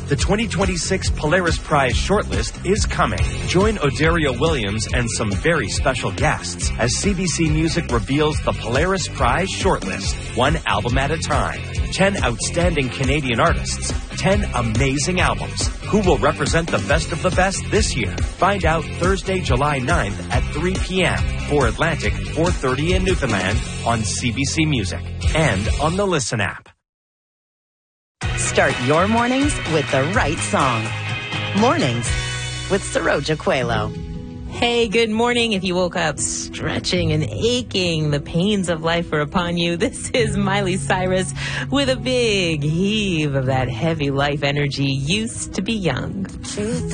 The 2026 Polaris Prize shortlist is coming. Join Odario Williams and some very special guests as CBC Music reveals the Polaris Prize shortlist, one album at a time. 10 outstanding Canadian artists, 10 amazing albums. Who will represent the best of the best this year? Find out Thursday, July 9th at 3 p.m. for Atlantic, 4:30 in Newfoundland on CBC Music and on the Listen app. Start your mornings with the right song. Mornings with Saroja Coelho. Hey, good morning. If you woke up stretching and aching, the pains of life are upon you. This is Miley Cyrus with a big heave of that heavy life energy. Used to be young.